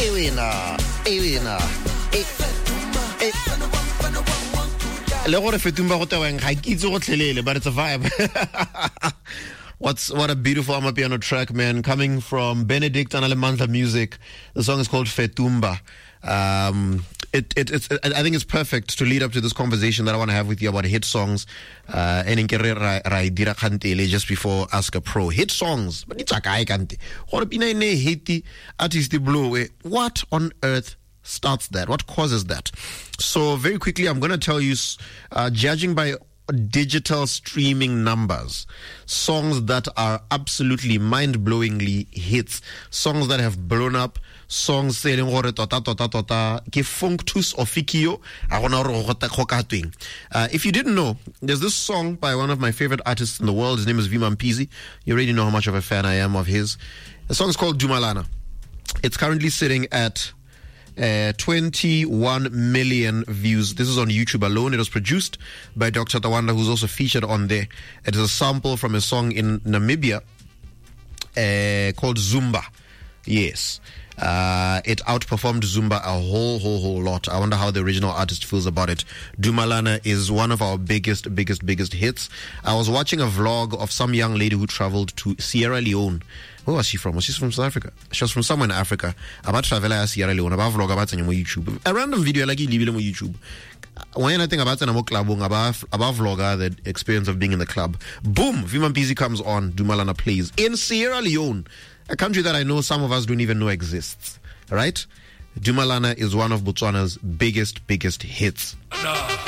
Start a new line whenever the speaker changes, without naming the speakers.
Le gore Fetumba go teweng ga ke itse go tlhelele, but it's a vibe. What a beautiful amapiano track, man, coming from Benedict Analemandla Music. The song is called Fetumba. I think it's perfect to lead up to this conversation that I want to have with you about hit songs. Just before Ask a Pro. Hit songs. What on earth starts that? What causes that? So very quickly, I'm going to tell you, judging by digital streaming numbers, songs that are absolutely mind-blowingly hits, songs that have blown up, songs selling gore tota ke functus officio. If you didn't know, there's this song by one of my favorite artists in the world. His name is Vima Mpizi. You already know how much of a fan I am of his. The song is called Dumalana. It's currently sitting at 21 million views. This is on YouTube alone. It was produced by Dr. Tawanda, who's also featured on there. It is a sample from a song in Namibia called Zumba. Yes. It outperformed Zumba a whole lot. I wonder how the original artist feels about it. Dumalana is one of our biggest hits. I was watching a vlog of some young lady who traveled to Sierra Leone. Where was she from? Was she from South Africa? She was from somewhere in Africa. About travel Sierra Leone. About vlog about YouTube. A random video like you leave on YouTube. When I think about about vlogger, the experience of being in the club. Boom! Vima Mpizi comes on. Dumalana plays in Sierra Leone, a country that I know some of us don't even know exists. Right? Dumalana is one of Botswana's biggest hits.